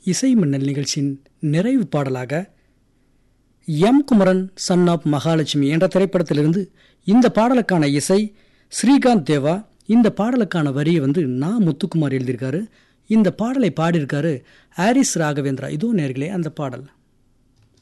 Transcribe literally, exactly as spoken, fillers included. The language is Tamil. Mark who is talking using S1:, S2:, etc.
S1: இசை மின்னல் நிகழ்ச்சியின் நிறைவு பாடலாக M Kumaran Sun app Mahalakshmi என்ற திரைப்படத்திலிருந்து இந்த பாடலுக்கான இசை ஸ்ரீகாந்த் தேவா. இந்த பாடலுக்கான வரியை வந்து நா முத்துக்குமார் எழுதியிருக்காரு. இந்த பாடலை பாடியிருக்காரு ஹாரிஸ் ராகவேந்திரா. இதோ நேர்களே அந்த பாடல்.